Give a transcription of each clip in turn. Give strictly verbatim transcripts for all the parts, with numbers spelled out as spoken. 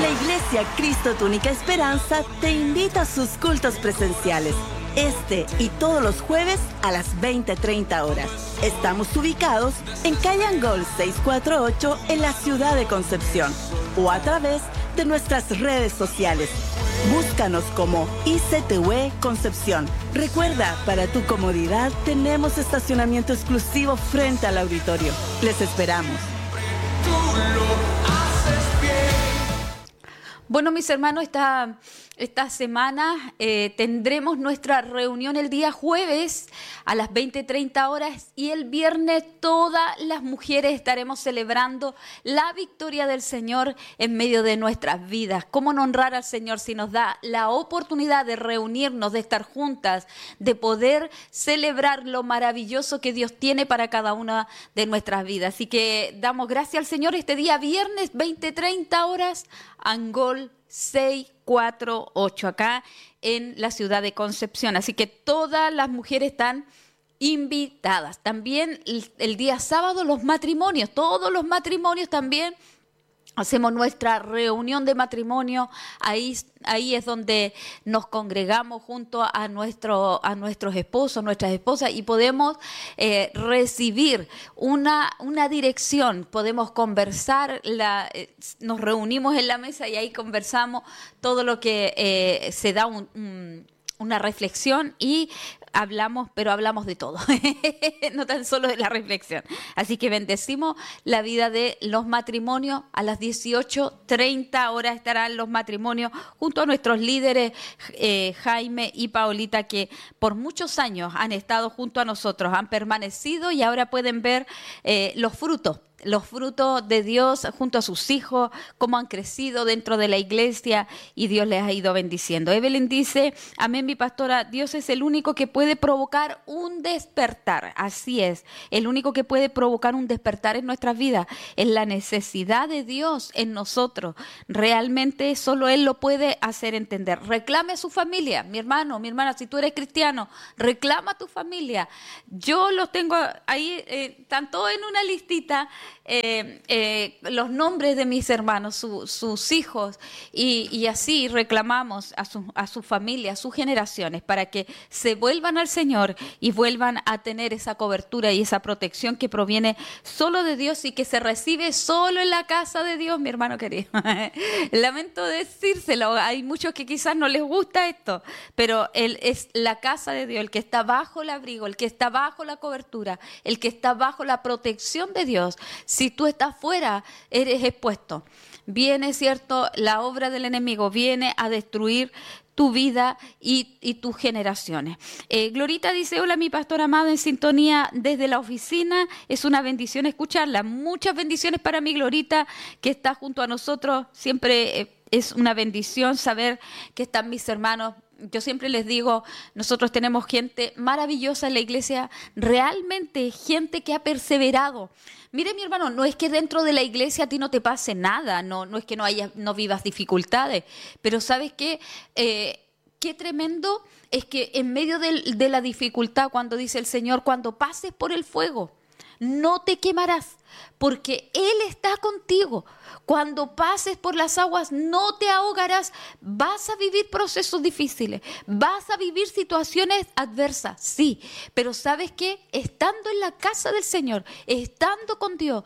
La Iglesia Cristo Tu Única Esperanza te invita a sus cultos presenciales. Este y todos los jueves a las veinte treinta horas. Estamos ubicados en Calle Angol seiscientos cuarenta y ocho en la ciudad de Concepción o a través de nuestras redes sociales. Búscanos como I C T U Concepción. Recuerda, para tu comodidad tenemos estacionamiento exclusivo frente al auditorio. Les esperamos. Bueno, mis hermanos, esta, esta semana eh, tendremos nuestra reunión el día jueves a las veinte treinta horas y el viernes todas las mujeres estaremos celebrando la victoria del Señor en medio de nuestras vidas. ¿Cómo no honrar al Señor si nos da la oportunidad de reunirnos, de estar juntas, de poder celebrar lo maravilloso que Dios tiene para cada una de nuestras vidas? Así que damos gracias al Señor este día viernes, veinte treinta horas, Angol seiscientos cuarenta y ocho, acá en la ciudad de Concepción. Así que todas las mujeres están invitadas. También el, el día sábado los matrimonios, todos los matrimonios también. Hacemos nuestra reunión de matrimonio, ahí, ahí es donde nos congregamos junto a, nuestro, a nuestros esposos, nuestras esposas y podemos eh, recibir una, una dirección, podemos conversar, la, eh, nos reunimos en la mesa y ahí conversamos todo lo que eh, se da un, un, una reflexión y hablamos, pero hablamos de todo, no tan solo de la reflexión. Así que bendecimos la vida de los matrimonios. A las dieciocho treinta horas estarán los matrimonios junto a nuestros líderes eh, Jaime y Paolita, que por muchos años han estado junto a nosotros, han permanecido y ahora pueden ver eh, los frutos. Los frutos de Dios junto a sus hijos, cómo han crecido dentro de la iglesia y Dios les ha ido bendiciendo. Evelyn dice, amén, mi pastora, Dios es el único que puede provocar un despertar. Así es, el único que puede provocar un despertar en nuestras vidas es la necesidad de Dios en nosotros. Realmente solo Él lo puede hacer entender. Reclame a su familia, mi hermano, mi hermana, si tú eres cristiano, reclama a tu familia. Yo los tengo ahí, eh, tanto en una listita, Eh, eh, los nombres de mis hermanos, su, sus hijos, y, y así reclamamos a su, a su familia, a sus generaciones, para que se vuelvan al Señor y vuelvan a tener esa cobertura y esa protección que proviene solo de Dios y que se recibe solo en la casa de Dios, mi hermano querido. Lamento decírselo, hay muchos que quizás no les gusta esto, pero él es la casa de Dios, el que está bajo el abrigo, el que está bajo la cobertura, el que está bajo la protección de Dios. Si tú estás fuera, eres expuesto. Viene, cierto, la obra del enemigo, viene a destruir tu vida y, y tus generaciones. Eh, Glorita dice, hola mi pastor amado, en sintonía desde la oficina, es una bendición escucharla. Muchas bendiciones para mi Glorita, que está junto a nosotros, siempre eh, es una bendición saber que están mis hermanos. Yo siempre les digo, nosotros tenemos gente maravillosa en la iglesia, realmente gente que ha perseverado. Mire, mi hermano, no es que dentro de la iglesia a ti no te pase nada, no, no es que no haya, no vivas dificultades, pero ¿sabes qué? Eh, qué tremendo es que en medio de, de la dificultad, cuando dice el Señor, cuando pases por el fuego, no te quemarás, porque Él está contigo. Cuando pases por las aguas, no te ahogarás. Vas a vivir procesos difíciles, vas a vivir situaciones adversas, sí, pero ¿sabes qué? Estando en la casa del Señor, estando con Dios,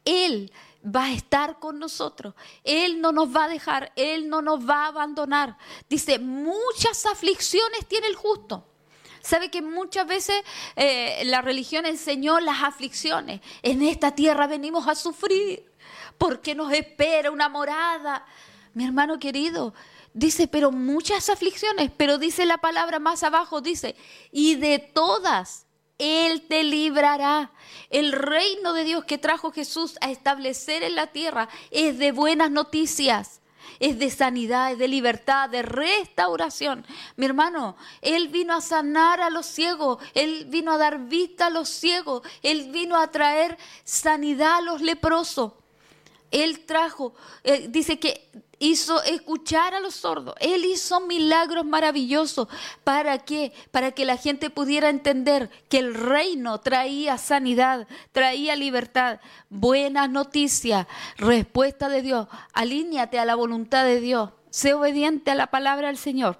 Él va a estar con nosotros. Él no nos va a dejar, Él no nos va a abandonar. Dice, muchas aflicciones tiene el justo. ¿Sabe que muchas veces eh, la religión enseñó las aflicciones? En esta tierra venimos a sufrir porque nos espera una morada. Mi hermano querido, dice, pero muchas aflicciones, pero dice la palabra más abajo, dice, y de todas Él te librará. El reino de Dios que trajo Jesús a establecer en la tierra es de buenas noticias. Es de sanidad, es de libertad, de restauración. Mi hermano, Él vino a sanar a los ciegos, Él vino a dar vista a los ciegos, Él vino a traer sanidad a los leprosos. Él trajo, eh, dice que hizo escuchar a los sordos. Él hizo milagros maravillosos. ¿Para qué? Para que la gente pudiera entender que el reino traía sanidad, traía libertad. Buenas noticias, respuesta de Dios. Alíñate a la voluntad de Dios. Sé obediente a la palabra del Señor.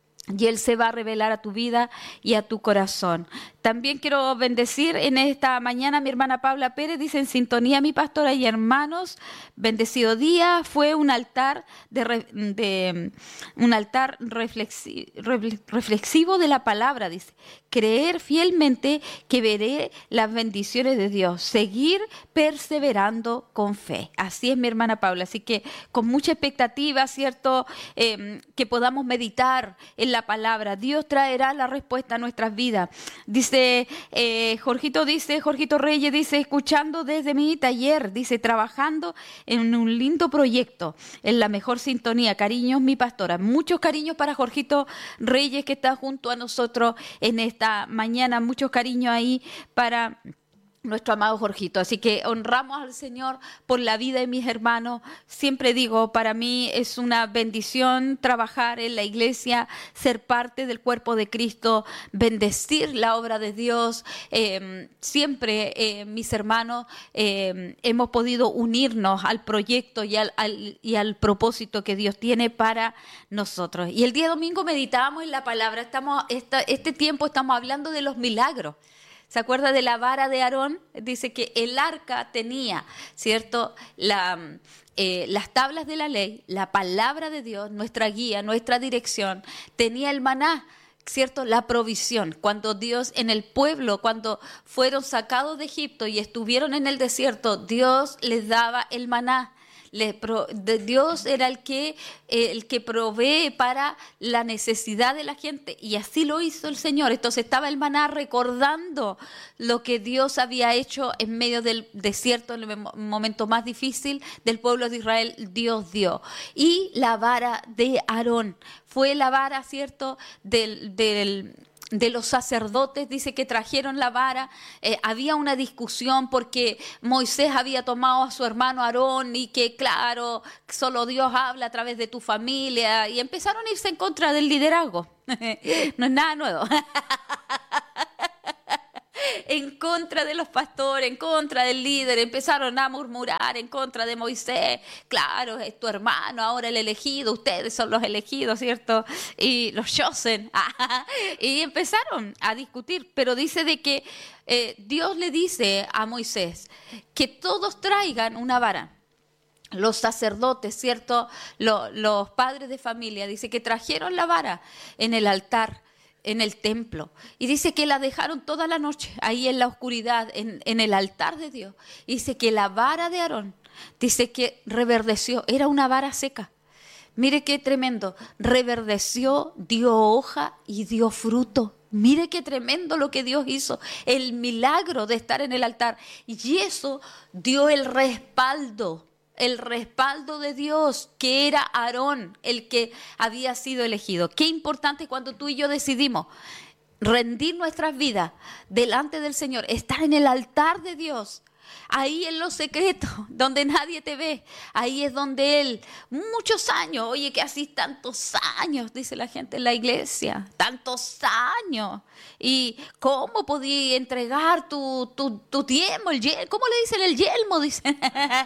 Y Él se va a revelar a tu vida y a tu corazón. También quiero bendecir en esta mañana a mi hermana Paula Pérez, dice en sintonía mi pastora y hermanos, bendecido día, fue un altar de, re, de un altar reflexi, reflexivo de la palabra, dice, creer fielmente que veré las bendiciones de Dios, seguir perseverando con fe. Así es mi hermana Paula, así que con mucha expectativa, ¿cierto? Eh, que podamos meditar en la palabra. Dios traerá la respuesta a nuestras vidas. Dice Eh, Jorgito dice, Jorgito Reyes dice, escuchando desde mi taller, dice, trabajando en un lindo proyecto, en la mejor sintonía. Cariños, mi pastora. Muchos cariños para Jorgito Reyes que está junto a nosotros en esta mañana. Muchos cariños ahí para nuestro amado Jorgito. Así que honramos al Señor por la vida de mis hermanos. Siempre digo, para mí es una bendición trabajar en la iglesia, ser parte del cuerpo de Cristo, bendecir la obra de Dios. Eh, siempre eh, mis hermanos eh, hemos podido unirnos al proyecto y al, al, y al propósito que Dios tiene para nosotros. Y el día domingo meditábamos en la palabra. Estamos, esta, este tiempo estamos hablando de los milagros. ¿Se acuerda de la vara de Aarón? Dice que el arca tenía, ¿cierto? La, eh, las tablas de la ley, la palabra de Dios, nuestra guía, nuestra dirección. Tenía el maná, ¿cierto? La provisión. Cuando Dios en el pueblo, cuando fueron sacados de Egipto y estuvieron en el desierto, Dios les daba el maná. Le pro, de Dios era el que, eh, el que provee para la necesidad de la gente, y así lo hizo el Señor. Entonces estaba el maná recordando lo que Dios había hecho en medio del desierto, en el momento más difícil del pueblo de Israel. Dios dio. Y la vara de Aarón fue la vara, ¿cierto?, del... del de los sacerdotes, dice que trajeron la vara. Eh, había una discusión porque Moisés había tomado a su hermano Aarón y que claro, solo Dios habla a través de tu familia, y empezaron a irse en contra del liderazgo. No es nada nuevo. En contra de los pastores, en contra del líder, empezaron a murmurar en contra de Moisés. Claro, es tu hermano, ahora el elegido, ustedes son los elegidos, ¿cierto? Y los chosen. Y empezaron a discutir, pero dice de que eh, Dios le dice a Moisés que todos traigan una vara. Los sacerdotes, ¿cierto? Los, los padres de familia, dice que trajeron la vara en el altar, en el templo, y dice que la dejaron toda la noche ahí en la oscuridad, en, en el altar de Dios. Y dice que la vara de Aarón, dice que reverdeció, era una vara seca. Mire qué tremendo, reverdeció, dio hoja y dio fruto. Mire qué tremendo lo que Dios hizo, el milagro de estar en el altar, y eso dio el respaldo. El respaldo de Dios, que era Aarón, el que había sido elegido. Qué importante cuando tú y yo decidimos rendir nuestras vidas delante del Señor, estar en el altar de Dios, ahí en lo secreto, donde nadie te ve. Ahí es donde Él, muchos años, oye, que así tantos años, dice la gente en la iglesia, tantos años. ¿Y cómo podí entregar tu, tu, tu tiempo? El yelmo? ¿Cómo le dicen el yelmo? Dicen.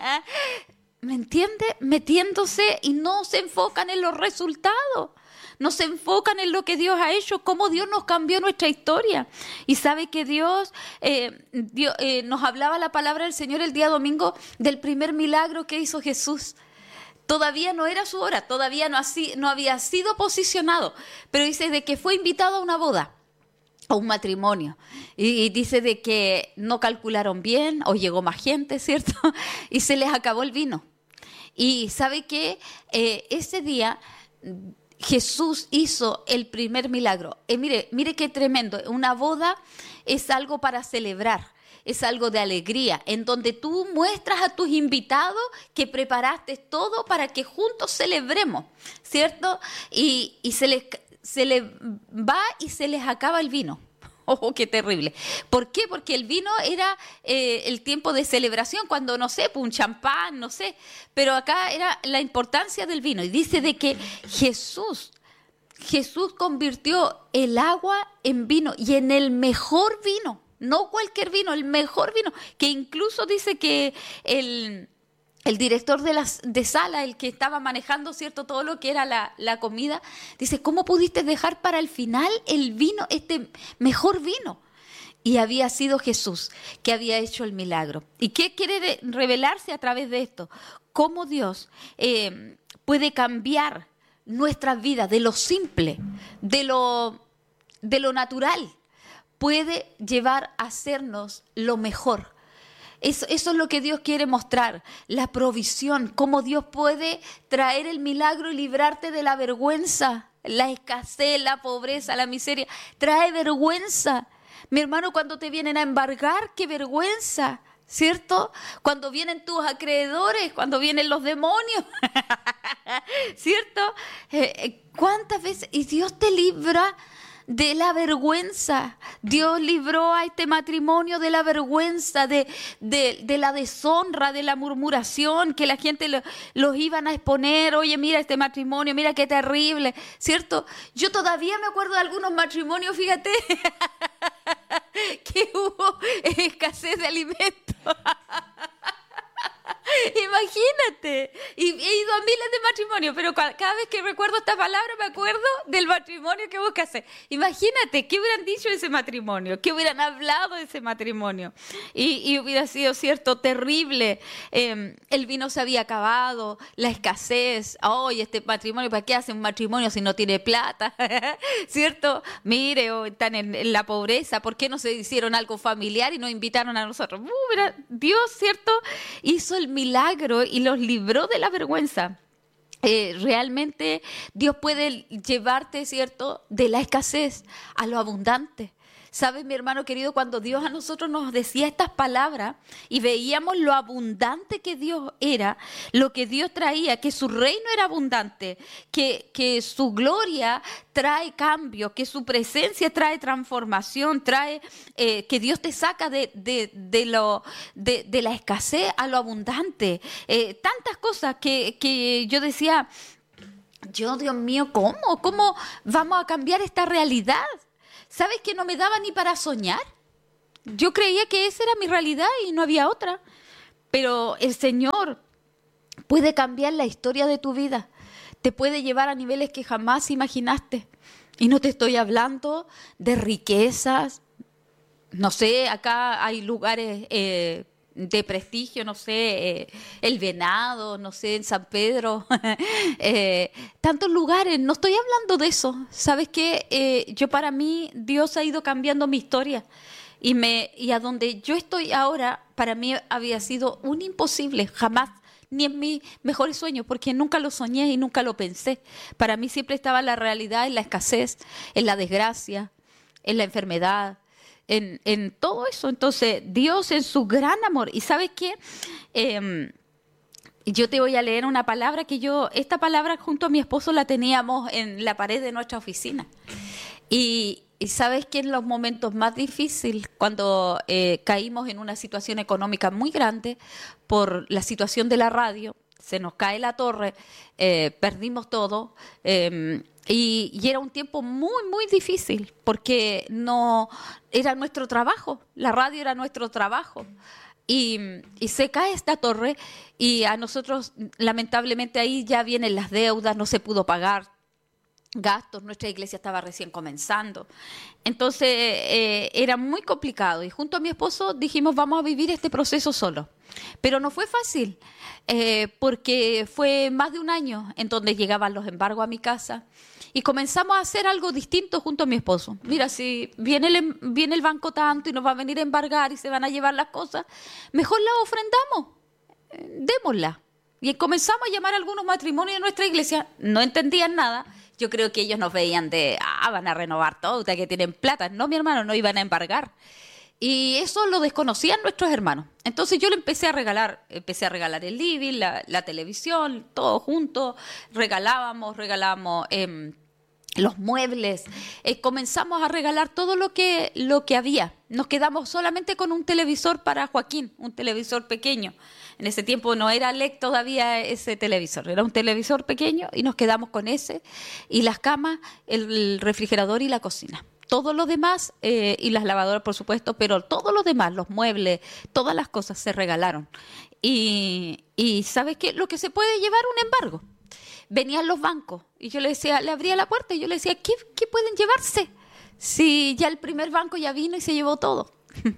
¿Me entiende? Metiéndose, y no se enfocan en los resultados. No se enfocan en lo que Dios ha hecho, cómo Dios nos cambió nuestra historia. Y sabe que Dios, eh, Dios eh, nos hablaba la palabra del Señor el día domingo del primer milagro que hizo Jesús. Todavía no era su hora, todavía no, así, no había sido posicionado, pero dice de que fue invitado a una boda, a un matrimonio, y, y dice de que no calcularon bien, o llegó más gente, ¿cierto? Y se les acabó el vino. Y sabe que eh, ese día Jesús hizo el primer milagro. Eh, mire, mire qué tremendo. Una boda es algo para celebrar, es algo de alegría, en donde tú muestras a tus invitados que preparaste todo para que juntos celebremos, ¿cierto? Y, y se les, se les va y se les acaba el vino. Oh, qué terrible. ¿Por qué? Porque el vino era eh, el tiempo de celebración, cuando, no sé, pues un champán, no sé. Pero acá era la importancia del vino. Y dice de que Jesús, Jesús convirtió el agua en vino y en el mejor vino. No cualquier vino, el mejor vino. Que incluso dice que el... El director de, las, de sala, el que estaba manejando, ¿cierto?, todo lo que era la, la comida, dice, ¿cómo pudiste dejar para el final el vino, este mejor vino? Y había sido Jesús que había hecho el milagro. ¿Y qué quiere de, revelarse a través de esto? Cómo Dios eh, puede cambiar nuestras vidas de lo simple, de lo, de lo natural, puede llevar a hacernos lo mejor. Eso, eso es lo que Dios quiere mostrar, la provisión, cómo Dios puede traer el milagro y librarte de la vergüenza, la escasez, la pobreza, la miseria. Trae vergüenza. Mi hermano, cuando te vienen a embargar, qué vergüenza, ¿cierto? Cuando vienen tus acreedores, cuando vienen los demonios, ¿cierto? Eh, ¿Cuántas veces? Y Dios te libra de la vergüenza. Dios libró a este matrimonio de la vergüenza, de, de, de la deshonra, de la murmuración, que la gente lo, los iban a exponer. Oye, mira este matrimonio, mira qué terrible, ¿cierto? Yo todavía me acuerdo de algunos matrimonios, fíjate, que hubo escasez de alimentos. Imagínate, y he ido a miles de matrimonios, pero cada vez que recuerdo esta palabra me acuerdo del matrimonio que busca hacer. Imagínate, ¿qué hubieran dicho de ese matrimonio? ¿Qué hubieran hablado de ese matrimonio? Y, y hubiera sido, cierto, terrible. Eh, el vino se había acabado, la escasez. Oye, este matrimonio, ¿para qué hace un matrimonio si no tiene plata? ¿Cierto? Mire, oh, están en, en la pobreza, ¿por qué no se hicieron algo familiar y nos invitaron a nosotros? Uh, mira, Dios, ¿cierto?, hizo el milagro y los libró de la vergüenza. Eh, realmente Dios puede llevarte, ¿cierto?, de la escasez a lo abundante. ¿Sabes, mi hermano querido? Cuando Dios a nosotros nos decía estas palabras y veíamos lo abundante que Dios era, lo que Dios traía, que su reino era abundante, que, que su gloria trae cambio, que su presencia trae transformación, trae eh, que Dios te saca de, de, de, lo, de, de la escasez a lo abundante. Eh, tantas cosas que, que yo decía, yo, Dios mío, ¿cómo? ¿Cómo vamos a cambiar esta realidad? ¿Sabes que no me daba ni para soñar? Yo creía que esa era mi realidad y no había otra. Pero el Señor puede cambiar la historia de tu vida. Te puede llevar a niveles que jamás imaginaste. Y no te estoy hablando de riquezas. No sé, acá hay lugares eh, de prestigio, no sé, eh, El Venado, no sé, en San Pedro, eh, tantos lugares, no estoy hablando de eso. ¿Sabes qué? Eh, yo para mí, Dios ha ido cambiando mi historia y, me, y a donde yo estoy ahora, para mí había sido un imposible, jamás, ni en mis mejores sueños, porque nunca lo soñé y nunca lo pensé. Para mí siempre estaba la realidad en la escasez, en la desgracia, en la enfermedad, En, en todo eso. Entonces, Dios en su gran amor. ¿Y sabes qué? Eh, yo te voy a leer una palabra que yo, esta palabra junto a mi esposo la teníamos en la pared de nuestra oficina. Y, y sabes que en los momentos más difíciles, cuando eh, caímos en una situación económica muy grande por la situación de la radio, se nos cae la torre, eh, perdimos todo, eh, Y, y era un tiempo muy, muy difícil, porque no era nuestro trabajo, la radio era nuestro trabajo. Y, y se cae esta torre y a nosotros, lamentablemente, ahí ya vienen las deudas, no se pudo pagar gastos, nuestra iglesia estaba recién comenzando. Entonces, eh, era muy complicado. Y junto a mi esposo dijimos, vamos a vivir este proceso solo. Pero no fue fácil, eh, porque fue más de un año en donde llegaban los embargos a mi casa. Y comenzamos a hacer algo distinto junto a mi esposo. Mira, si viene el, viene el banco tanto y nos va a venir a embargar y se van a llevar las cosas, mejor la ofrendamos, eh, démosla. Y comenzamos a llamar a algunos matrimonios de nuestra iglesia. No entendían nada. Yo creo que ellos nos veían de, ah, van a renovar todo, ustedes que tienen plata. No, mi hermano, no iban a embargar. Y eso lo desconocían nuestros hermanos. Entonces yo le empecé a regalar, empecé a regalar el living, la, la televisión, todo junto. Regalábamos, regalábamos eh, los muebles, eh, comenzamos a regalar todo lo que, lo que había. Nos quedamos solamente con un televisor para Joaquín, un televisor pequeño. En ese tiempo no era L E D todavía ese televisor, era un televisor pequeño y nos quedamos con ese, y las camas, el refrigerador y la cocina. Todo lo demás, eh, y las lavadoras por supuesto, pero todo lo demás, los muebles, todas las cosas se regalaron. Y, y ¿sabes qué? Lo que se puede llevar, un embargo. Venían los bancos y yo le decía, le abría la puerta y yo le decía, ¿qué, qué pueden llevarse? Si ya el primer banco ya vino y se llevó todo.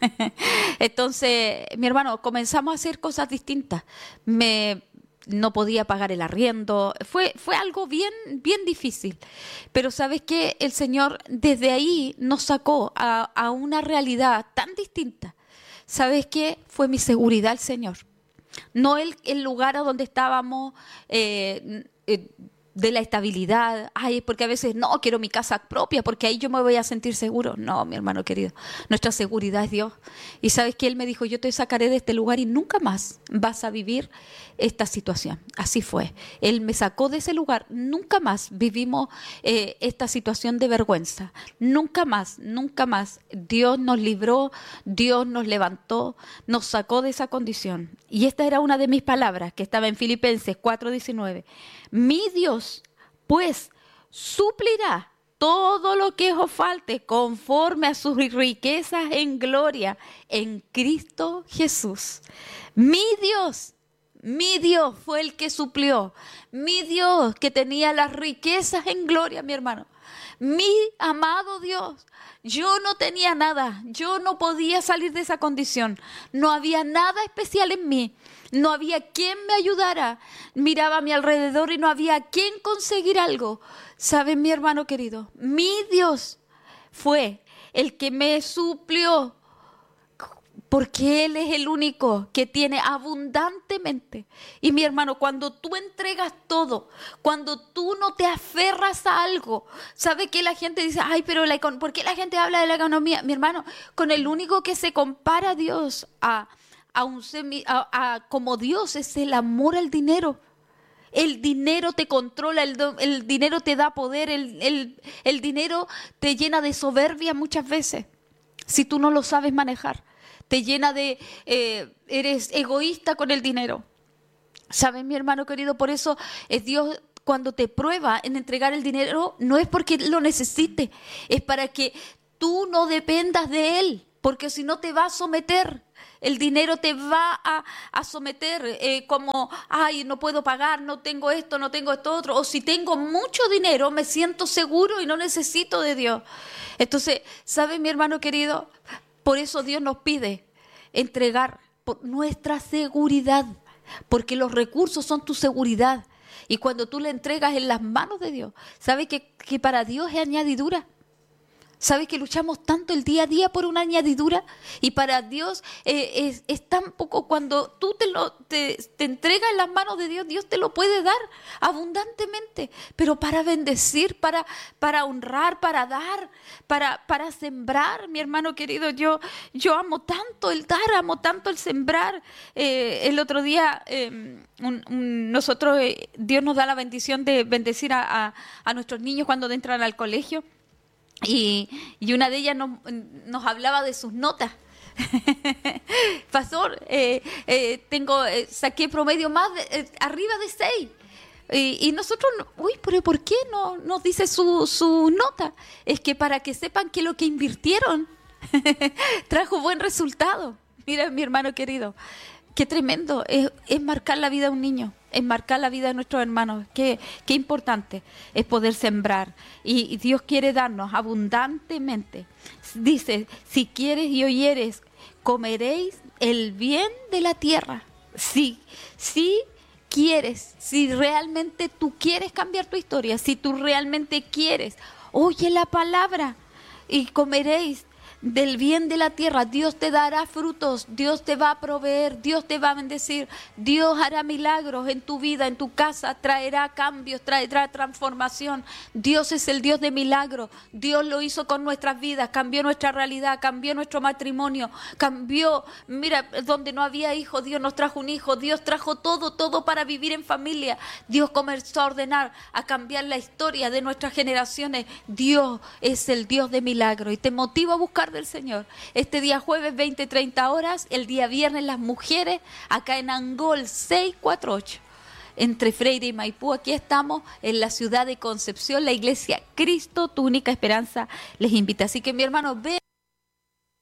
Entonces, mi hermano, comenzamos a hacer cosas distintas. Me, no podía pagar el arriendo. Fue, fue algo bien, bien difícil. Pero ¿sabes qué? El Señor desde ahí nos sacó a, a una realidad tan distinta. ¿Sabes qué? Fue mi seguridad el Señor. No el, el lugar a donde estábamos, eh, eh, de la estabilidad. Ay, porque a veces, no, quiero mi casa propia, porque ahí yo me voy a sentir seguro. No, mi hermano querido, nuestra seguridad es Dios. Y ¿sabes qué? Él me dijo, yo te sacaré de este lugar y nunca más vas a vivir esta situación. Así fue. Él me sacó de ese lugar. Nunca más vivimos eh, esta situación de vergüenza. Nunca más, nunca más. Dios nos libró, Dios nos levantó, nos sacó de esa condición. Y esta era una de mis palabras que estaba en Filipenses cuatro diecinueve. Mi Dios, pues, suplirá todo lo que os falte conforme a sus riquezas en gloria en Cristo Jesús. Mi Dios, mi Dios fue el que suplió. Mi Dios que tenía las riquezas en gloria, mi hermano. Mi amado Dios, yo no tenía nada, yo no podía salir de esa condición, no había nada especial en mí, no había quien me ayudara, miraba a mi alrededor y no había quien conseguir algo. ¿Saben, mi hermano querido? Mi Dios fue el que me suplió, porque Él es el único que tiene abundantemente. Y mi hermano, cuando tú entregas todo, cuando tú no te aferras a algo, ¿sabe que la gente dice, ay, pero la econ- ¿por qué la gente habla de la economía? Mi hermano, con el único que se compara a Dios, a, a un semi, a, a, como Dios, es el amor al dinero. El dinero te controla, el, do, el dinero te da poder, el, el, el dinero te llena de soberbia muchas veces, si tú no lo sabes manejar. Te llena de, eh, eres egoísta con el dinero. ¿Sabes, mi hermano querido? Por eso es Dios cuando te prueba en entregar el dinero, no es porque lo necesite, es para que tú no dependas de Él, porque si no te va a someter. El dinero te va a, a someter eh, como, ay, no puedo pagar, no tengo esto, no tengo esto otro. O si tengo mucho dinero, me siento seguro y no necesito de Dios. Entonces, ¿sabes, mi hermano querido? Por eso Dios nos pide entregar por nuestra seguridad, porque los recursos son tu seguridad. Y cuando tú le entregas en las manos de Dios, ¿sabes que, que para Dios es añadidura? ¿Sabes que luchamos tanto el día a día por una añadidura? Y para Dios eh, es, es tan poco. Cuando tú te, lo, te, te entregas en las manos de Dios, Dios te lo puede dar abundantemente. Pero para bendecir, para, para honrar, para dar, para, para sembrar, mi hermano querido, yo, yo amo tanto el dar, amo tanto el sembrar. Eh, el otro día eh, un, un, nosotros, eh, Dios nos da la bendición de bendecir a, a, a nuestros niños cuando entran al colegio. Y, y una de ellas nos, nos hablaba de sus notas. Pastor, eh, eh, tengo, eh, saqué promedio más de, eh, arriba de seis. Y, y nosotros, uy, pero ¿por qué no nos dice su, su nota? Es que para que sepan que lo que invirtieron trajo buen resultado. Mira, mi hermano querido, qué tremendo es, es marcar la vida de un niño. Es marcar la vida de nuestros hermanos. Qué, qué importante es poder sembrar. Y, y Dios quiere darnos abundantemente. Dice, si quieres y oyeres, comeréis el bien de la tierra. Si, si quieres, si realmente tú quieres cambiar tu historia, si tú realmente quieres, oye la palabra y comeréis del bien de la tierra. Dios te dará frutos, Dios te va a proveer, Dios te va a bendecir, Dios hará milagros en tu vida, en tu casa, traerá cambios, traerá transformación. Dios es el Dios de milagros. Dios lo hizo con nuestras vidas, cambió nuestra realidad, cambió nuestro matrimonio, cambió, mira, donde no había hijos, Dios nos trajo un hijo, Dios trajo todo, todo para vivir en familia. Dios comenzó a ordenar, a cambiar la historia de nuestras generaciones. Dios es el Dios de milagros y te motivo a buscar del Señor. Este día jueves veinte, treinta horas, el día viernes las mujeres acá en Angol seiscientos cuarenta y ocho. Entre Freire y Maipú, aquí estamos en la ciudad de Concepción, la iglesia Cristo, tu única esperanza, les invita. Así que mi hermano, ve